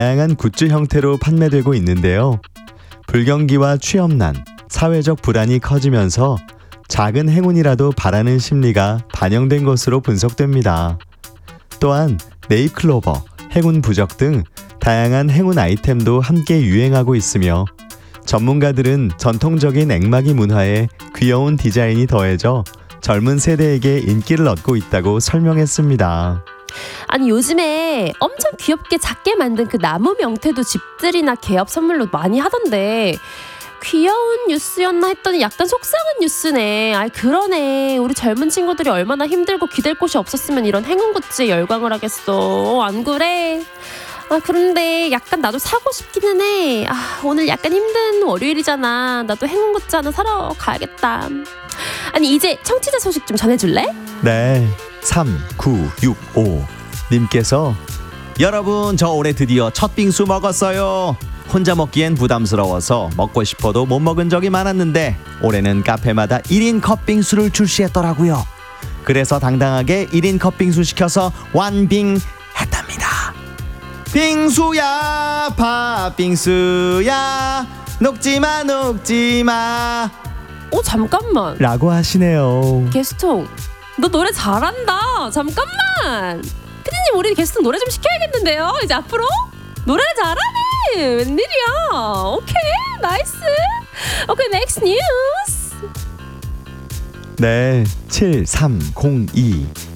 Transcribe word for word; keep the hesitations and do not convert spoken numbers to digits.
다양한 굿즈 형태로 판매되고 있는데요. 불경기와 취업난, 사회적 불안이 커지면서 작은 행운이라도 바라는 심리가 반영된 것으로 분석됩니다. 또한 네잎클로버, 행운 부적 등 다양한 행운 아이템도 함께 유행하고 있으며 전문가들은 전통적인 앵마기 문화에 귀여운 디자인이 더해져 젊은 세대에게 인기를 얻고 있다고 설명했습니다. 아니 요즘에 엄청 귀엽게 작게 만든 그 나무 명태도 집들이나 개업 선물로 많이 하던데 귀여운 뉴스였나 했더니 약간 속상한 뉴스네. 아이 그러네. 우리 젊은 친구들이 얼마나 힘들고 기댈 곳이 없었으면 이런 행운 굿즈에 열광을 하겠어. 안 그래? 아 그런데 약간 나도 사고 싶기는 해. 아 오늘 약간 힘든 월요일이잖아. 나도 행운 굿즈 하나 사러 가야겠다. 아니 이제 청취자 소식 좀 전해줄래? 네, 삼구육오 님께서 여러분, 저 올해 드디어 첫 빙수 먹었어요. 혼자 먹기엔 부담스러워서 먹고 싶어도 못 먹은 적이 많았는데 올해는 카페마다 일 인 컵빙수를 출시했더라고요. 그래서 당당하게 일 인 컵빙수 시켜서 완빙했답니다. 빙수야 팥빙수야 녹지마 녹지마. 어 잠깐만. 라고 하시네요. 게스통 너 노래 잘한다. 잠깐만. 피디님 우리 게스통 노래 좀 시켜야겠는데요. 이제 앞으로 노래를 잘하네. 웬일이야. 오케이 나이스. 오케이 넥스트 뉴스. 네, 칠삼공이